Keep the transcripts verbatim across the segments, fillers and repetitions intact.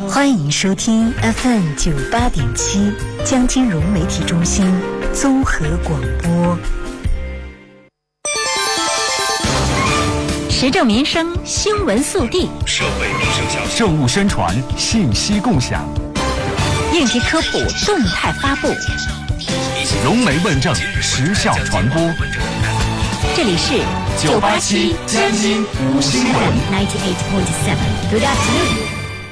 欢迎收听 F M 九八点七江金融媒体中心综合广播。 时政民生新闻速递， 社会民生消息，政务宣传信息共享， 应急科普动态发布， 融媒问政时效传播。 这里是九八七江津五新闻 ninety-eight point seven Good afternoon。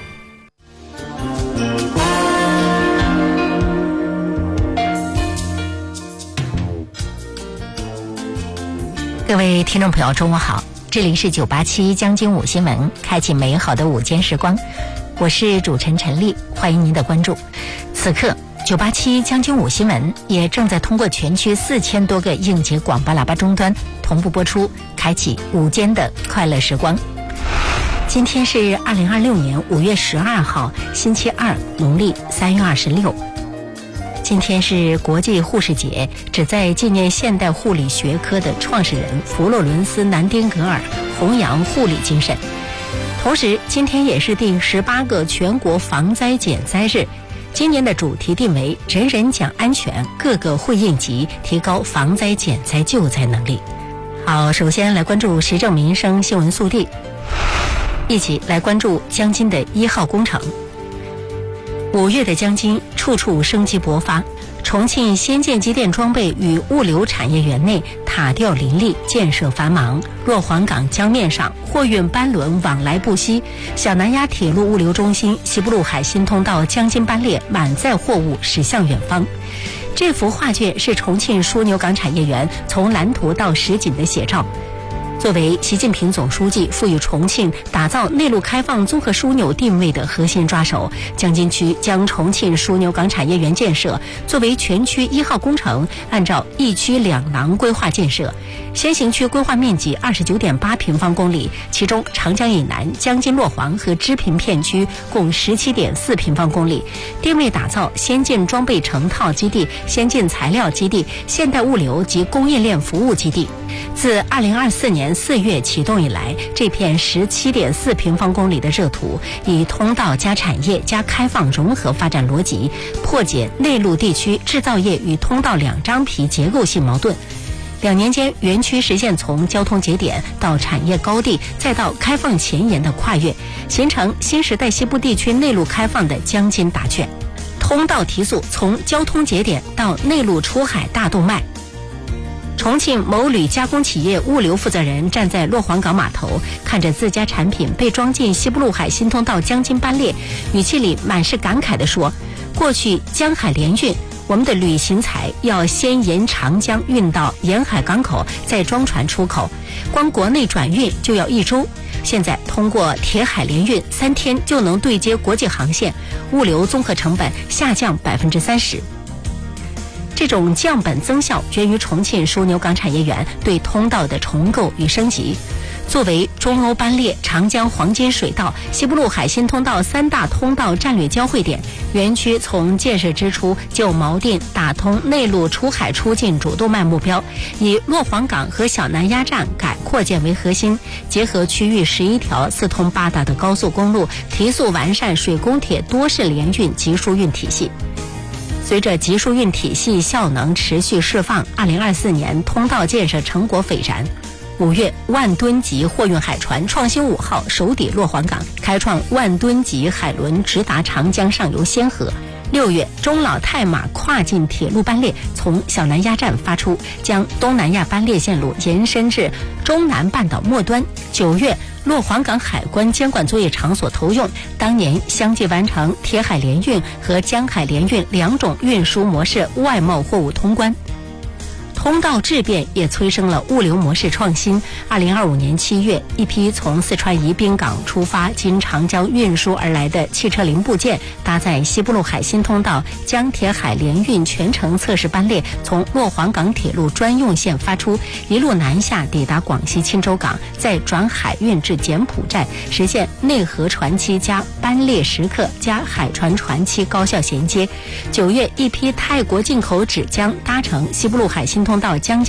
各位听众朋友，中午好，这里是九八七江津五新闻，开启美好的午间时光，我是主持人陈丽，欢迎您的关注。此刻九八七江津五新闻也正在通过全区四千多个应急广播喇叭终端同步播出，开启午间的快乐时光。今天是二零二六年五月十二号，星期二，农历三月二十六。今天是国际护士节，旨在纪念现代护理学科的创始人弗洛伦斯·南丁格尔，弘扬护理精神。同时，今天也是第十八个全国防灾减灾日。今年的主题定为人人讲安全，个个会应急，提高防灾减灾救灾能力。好，首先来关注时政民生新闻速递，一起来关注江津的一号工程。五月的江津处处生机勃发，重庆先进机电装备与物流产业园内塔吊林立，建设繁忙。洛黄港江面上货运班轮往来不息，小南亚铁路物流中心西部陆海新通道江津班列满载货物驶向远方。这幅画卷是重庆枢纽港产业园从蓝图到实景的写照。作为习近平总书记赋予重庆打造内陆开放综合枢纽定位的核心抓手，江津区将重庆枢纽港产业园建设作为全区一号工程，按照一区两廊规划建设。先行区规划面积 二十九点八平方公里，其中长江以南、江津洛黄和支平片区共 十七点四平方公里，定位打造先进装备成套基地、先进材料基地、现代物流及供应链服务基地。自二零二四年四月启动以来，这片 十七点四平方公里的热土，以通道加产业加开放融合发展逻辑，破解内陆地区制造业与通道两张皮结构性矛盾。两年间，园区实现从交通节点到产业高地再到开放前沿的跨越，形成新时代西部地区内陆开放的江津答卷。通道提速，从交通节点到内陆出海大动脉。重庆某铝加工企业物流负责人站在洛黄港码头，看着自家产品被装进西部陆海新通道江津班列，语气里满是感慨地说：过去江海联运，我们的铝型材要先沿长江运到沿海港口，再装船出口，光国内转运就要一周。现在通过铁海联运，三天就能对接国际航线，物流综合成本下降百分之三十。这种降本增效源于重庆枢纽港产业园对通道的重构与升级。作为中欧班列、长江黄金水道、西部陆海新通道三大通道战略交汇点，园区从建设之初就锚定打通内陆出海出境主动脉目标，以洛黄港和小南亚站改扩建为核心，结合区域十一条四通八达的高速公路，提速完善水工铁多式联运集疏运体系。随着集疏运体系效能持续释放，二零二四年通道建设成果斐然。五月，万吨级货运海船创新五号首抵洛黄港，开创万吨级海轮直达长江上游先河。六月，中老太马跨境铁路班列从小南亚站发出，将东南亚班列线路延伸至中南半岛末端。九月，洛黄港海关监管作业场所投用，当年相继完成铁海联运和江海联运两种运输模式外贸货物通关。通道质变也催生了物流模式创新。二零二五年七月，一批从四川宜宾港出发经长江运输而来的汽车零部件，搭载西部陆海新通道江铁海联运全程测试班列，从洛黄港铁路专用线发出，一路南下抵达广西钦州港，再转海运至柬埔寨，实现内河船期加班列时刻加海船船期高效衔接。九月，一批泰国进口纸浆搭乘西部陆海新通道江